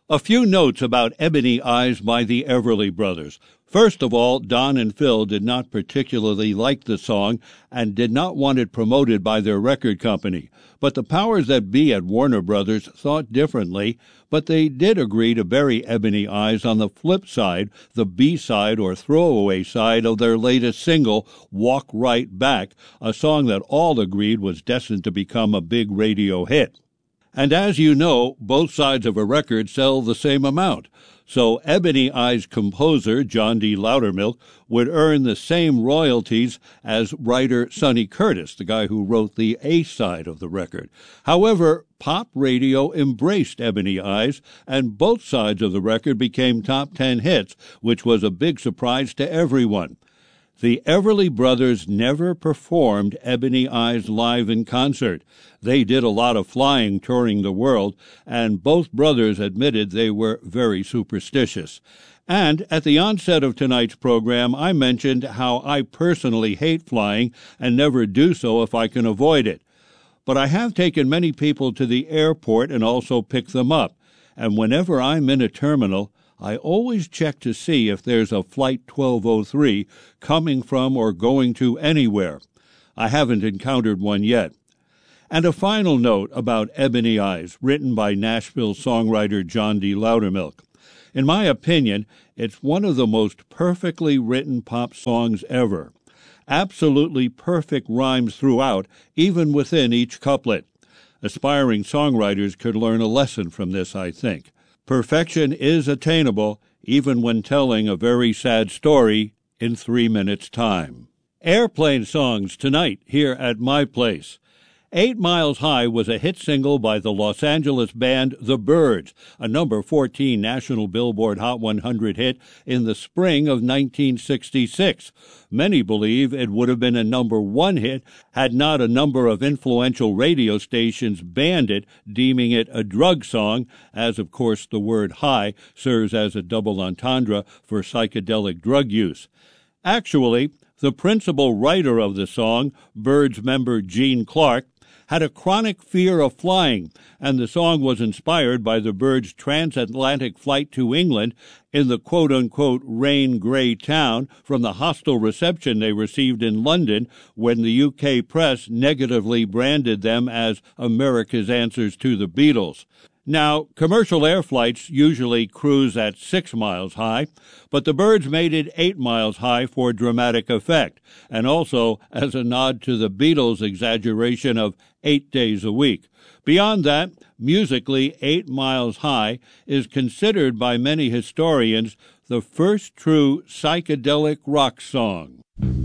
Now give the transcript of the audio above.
A few notes about Ebony Eyes by the Everly Brothers. First of all, Don and Phil did not particularly like the song and did not want it promoted by their record company. But the powers that be at Warner Brothers thought differently, but they did agree to bury Ebony Eyes on the flip side, the B-side or throwaway side of their latest single, Walk Right Back, a song that all agreed was destined to become a big radio hit. And as you know, both sides of a record sell the same amount. So Ebony Eyes composer John D. Loudermilk would earn the same royalties as writer Sonny Curtis, the guy who wrote the A side of the record. However, pop radio embraced Ebony Eyes, and both sides of the record became top 10 hits, which was a big surprise to everyone. The Everly Brothers never performed Ebony Eyes live in concert. They did a lot of flying touring the world, and both brothers admitted they were very superstitious. And at the onset of tonight's program, I mentioned how I personally hate flying and never do so if I can avoid it. But I have taken many people to the airport and also picked them up. And whenever I'm in a terminal, I always check to see if there's a Flight 1203 coming from or going to anywhere. I haven't encountered one yet. And a final note about Ebony Eyes, written by Nashville songwriter John D. Loudermilk. In my opinion, it's one of the most perfectly written pop songs ever. Absolutely perfect rhymes throughout, even within each couplet. Aspiring songwriters could learn a lesson from this, I think. Perfection is attainable, even when telling a very sad story in 3 minutes' time. Airplane songs tonight here at my place. 8 Miles High was a hit single by the Los Angeles band The Byrds, a number 14 national Billboard Hot 100 hit in the spring of 1966. Many believe it would have been a number 1 hit had not a number of influential radio stations banned it, deeming it a drug song, as of course the word high serves as a double entendre for psychedelic drug use. Actually, the principal writer of the song, Byrds member Gene Clark, had a chronic fear of flying, and the song was inspired by the Byrds' transatlantic flight to England in the quote-unquote rain-gray town from the hostile reception they received in London when the UK press negatively branded them as America's answers to the Beatles. Now, commercial air flights usually cruise at 6 miles high, but the Byrds made it 8 miles high for dramatic effect, and also as a nod to the Beatles' exaggeration of 8 days a week. Beyond that, musically, 8 Miles High is considered by many historians the first true psychedelic rock song.